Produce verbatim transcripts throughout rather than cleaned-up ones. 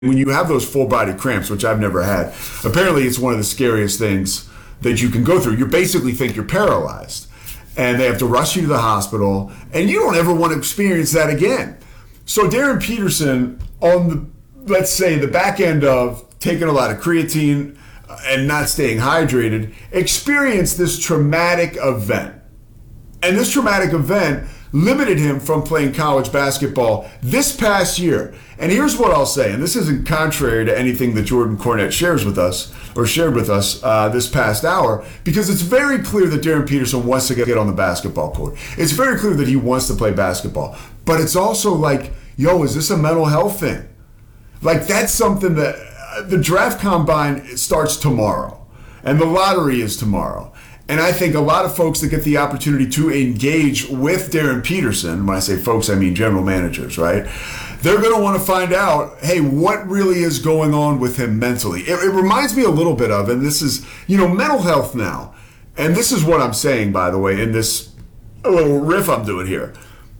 when you have those full body cramps, which I've never had, apparently it's one of the scariest things that you can go through. You basically think you're paralyzed, and they have to rush you to the hospital, and you don't ever want to experience that again. So Darren Peterson, on the, let's say, the back end of taking a lot of creatine and not staying hydrated, experienced this traumatic event. And this traumatic event limited him from playing college basketball this past year. And here's what I'll say, and this isn't contrary to anything that Jordan Cornette shares with us, or shared with us uh, this past hour, because it's very clear that Darren Peterson wants to get on the basketball court. It's very clear that he wants to play basketball. But it's also like, yo, is this a mental health thing? Like, that's something that uh, the draft combine starts tomorrow, and the lottery is tomorrow. And I think a lot of folks that get the opportunity to engage with Darren Peterson, when I say folks, I mean general managers, right? They're going to want to find out, hey, what really is going on with him mentally? It, it reminds me a little bit of, and this is, you know, mental health now. And this is what I'm saying, by the way, in this little riff I'm doing here.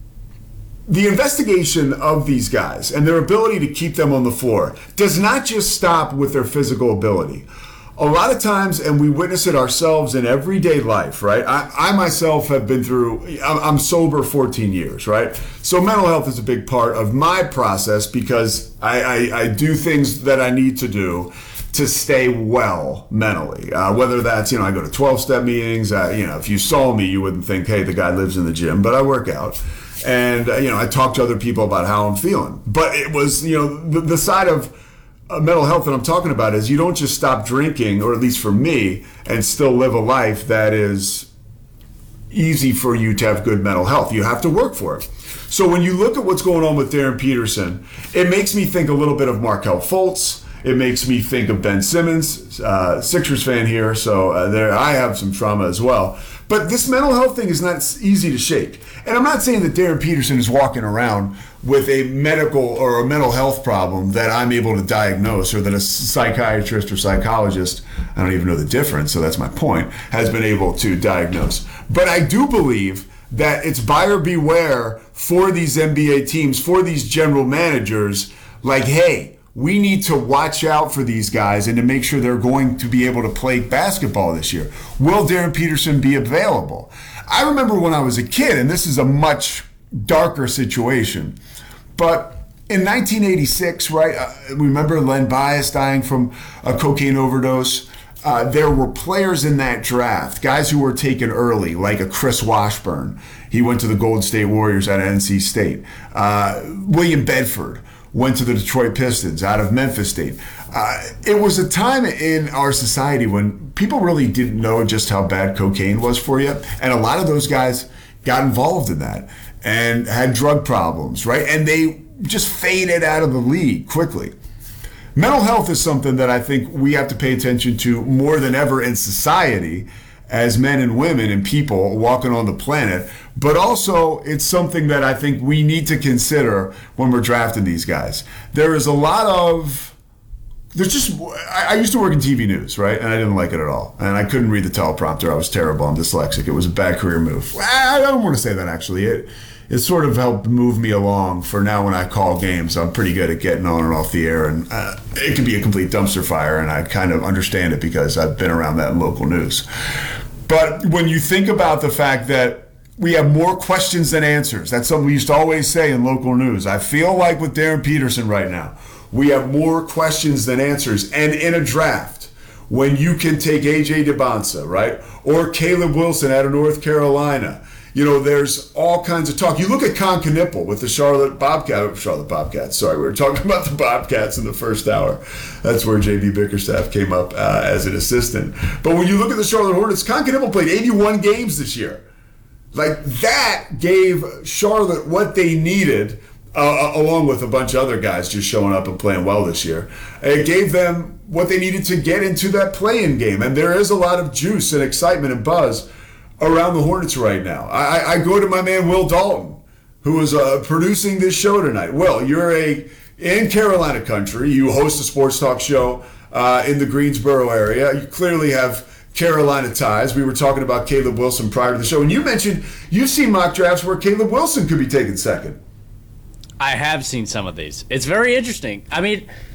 The investigation of these guys and their ability to keep them on the floor does not just stop with their physical ability. A lot of times, and we witness it ourselves in everyday life, right? I, I myself have been through, I'm, I'm sober fourteen years, right? So mental health is a big part of my process because I, I, I do things that I need to do to stay well mentally. Uh, whether that's, you know, I go to twelve-step meetings. Uh, you know, if you saw me, you wouldn't think, hey, the guy lives in the gym, but I work out. And, uh, you know, I talk to other people about how I'm feeling. But it was, you know, the, the side of Uh, mental health that I'm talking about is you don't just stop drinking, or at least for me, and still live a life that is easy for you to have good mental health. You have to work for it. So when you look at what's going on with Darren Peterson, it makes me think a little bit of Markelle Fultz. It makes me think of Ben Simmons, uh, Sixers fan here, so uh, there I have some trauma as well. But this mental health thing is not easy to shake. And I'm not saying that Darren Peterson is walking around with a medical or a mental health problem that I'm able to diagnose, or that a psychiatrist or psychologist, I don't even know the difference, so that's my point, has been able to diagnose. But I do believe that it's buyer beware for these N B A teams, for these general managers, like, hey, we need to watch out for these guys and to make sure they're going to be able to play basketball this year. Will Darren Peterson be available? I remember when I was a kid, and this is a much darker situation, but in nineteen eighty-six, right, uh, remember Len Bias dying from a cocaine overdose? Uh, there were players in that draft, guys who were taken early, like a Chris Washburn. He went to the Golden State Warriors out of N C State. Uh, William Bedford went to the Detroit Pistons out of Memphis State. Uh, it was a time in our society when people really didn't know just how bad cocaine was for you. And a lot of those guys got involved in that and had drug problems, right? And they just faded out of the league quickly. Mental health is something that I think we have to pay attention to more than ever in society as men and women and people walking on the planet. But also, it's something that I think we need to consider when we're drafting these guys. There is a lot of, there's just, I, I used to work in T V news, right? And I didn't like it at all. And I couldn't read the teleprompter. I was terrible. I'm dyslexic. It was a bad career move. I don't want to say that, actually. It, it sort of helped move me along for now when I call games. I'm pretty good at getting on and off the air. And uh, it can be a complete dumpster fire. And I kind of understand it because I've been around that in local news. But when you think about the fact that we have more questions than answers, that's something we used to always say in local news. I feel like with Darren Peterson right now, we have more questions than answers. And in a draft, when you can take A J DeBonsa, right, or Caleb Wilson out of North Carolina, you know, there's all kinds of talk. You look at Con Knippel with the Charlotte Bobcat, Charlotte Bobcats, sorry, we were talking about the Bobcats in the first hour. That's where J B Bickerstaff came up uh, as an assistant. But when you look at the Charlotte Hornets, Con Knippel played eighty-one games this year. Like, that gave Charlotte what they needed, uh, along with a bunch of other guys just showing up and playing well this year. It gave them what they needed to get into that play-in game. And there is a lot of juice and excitement and buzz around the Hornets right now. I, I go to my man Will Dalton, who is uh, producing this show tonight. Will, you're a in Carolina country. You host a sports talk show uh, in the Greensboro area. You clearly have Carolina ties. We were talking about Caleb Wilson prior to the show, and you mentioned you've seen mock drafts where Caleb Wilson could be taken second. I have seen some of these. It's very interesting. I mean,